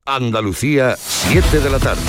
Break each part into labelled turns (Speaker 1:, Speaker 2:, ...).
Speaker 1: Andalucía, 7 de la tarde.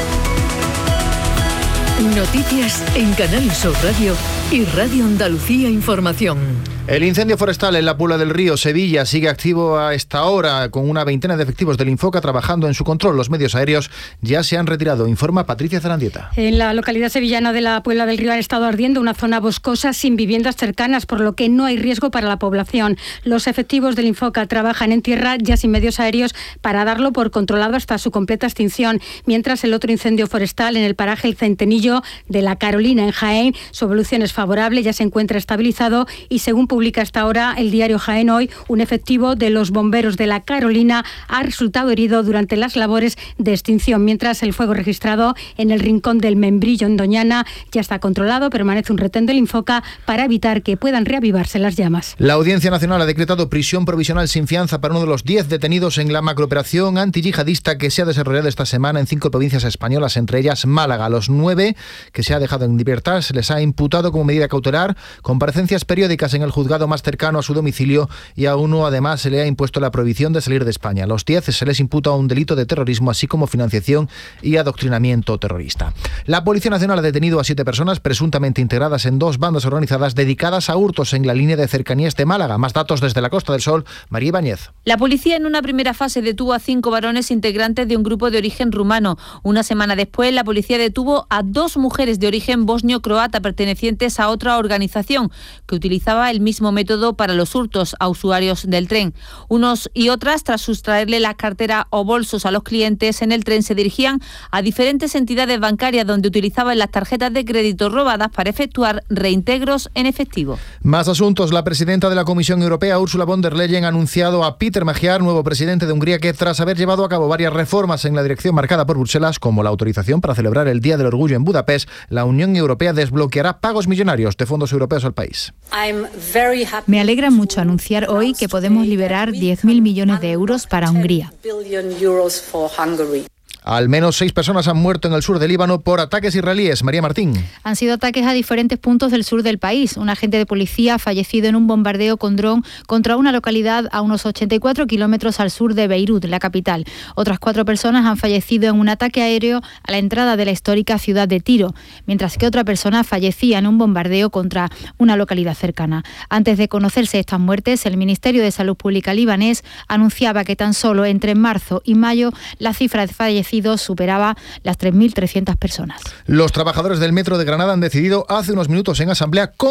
Speaker 2: Noticias en Canal Sur Radio y Radio Andalucía Información.
Speaker 3: El incendio forestal en la Puebla del Río, Sevilla, sigue activo a esta hora con una veintena de efectivos del Infoca trabajando en su control. Los medios aéreos ya se han retirado, informa Patricia Zarandieta.
Speaker 4: En la localidad sevillana de la Puebla del Río ha estado ardiendo una zona boscosa sin viviendas cercanas, por lo que no hay riesgo para la población. Los efectivos del Infoca trabajan en tierra ya sin medios aéreos para darlo por controlado hasta su completa extinción, mientras el otro incendio forestal en el paraje El Centenillo de la Carolina en Jaén, su evolución es favorable, ya se encuentra estabilizado y según publica hasta ahora el diario Jaén Hoy, un efectivo de los bomberos de la Carolina ha resultado herido durante las labores de extinción, mientras el fuego registrado en el rincón del Membrillo en Doñana ya está controlado. Permanece un retén del Infoca para evitar que puedan reavivarse las llamas.
Speaker 3: La Audiencia Nacional ha decretado prisión provisional sin fianza para uno de los 10 detenidos en la macrooperación antiyihadista que se ha desarrollado esta semana en 5 provincias españolas, entre ellas Málaga. Los 9 que se ha dejado en libertad se les ha imputado como medida cautelar comparecencias periódicas en el juzgado más cercano a su domicilio y a uno además se le ha impuesto la prohibición de salir de España. A los 10 se les imputa un delito de terrorismo así como financiación y adoctrinamiento terrorista. La Policía Nacional ha detenido a 7 personas presuntamente integradas en 2 bandas organizadas dedicadas a hurtos en la línea de cercanías de Málaga. Más datos desde la Costa del Sol, María Ibáñez.
Speaker 5: La policía en una primera fase detuvo a 5 varones integrantes de un grupo de origen rumano. Una semana después, la policía detuvo a 2 mujeres de origen bosnio-croata pertenecientes a otra organización que utilizaba el mismo método para los hurtos a usuarios del tren. Unos y otras, tras sustraerle la cartera o bolsos a los clientes en el tren, se dirigían a diferentes entidades bancarias donde utilizaban las tarjetas de crédito robadas para efectuar reintegros en efectivo.
Speaker 3: Más asuntos. La presidenta de la Comisión Europea, Ursula von der Leyen, ha anunciado a Peter Magyar, nuevo presidente de Hungría, que tras haber llevado a cabo varias reformas en la dirección marcada por Bruselas, como la autorización para celebrar el Día del Orgullo en Budapest, la Unión Europea desbloqueará pagos millonarios de fondos europeos al país.
Speaker 6: Me alegra mucho anunciar hoy que podemos liberar 10.000 millones de euros para Hungría.
Speaker 3: Al menos 6 personas han muerto en el sur del Líbano por ataques israelíes. María Martín.
Speaker 6: Han sido ataques a diferentes puntos del sur del país. Un agente de policía ha fallecido en un bombardeo con dron contra una localidad a unos 84 kilómetros al sur de Beirut, la capital. Otras 4 personas han fallecido en un ataque aéreo a la entrada de la histórica ciudad de Tiro, mientras que otra persona fallecía en un bombardeo contra una localidad cercana. Antes de conocerse estas muertes, el Ministerio de Salud Pública libanés anunciaba que tan solo entre marzo y mayo la cifra de fallecidos superaba las 3.300 personas.
Speaker 3: Los trabajadores del Metro de Granada han decidido hace unos minutos en asamblea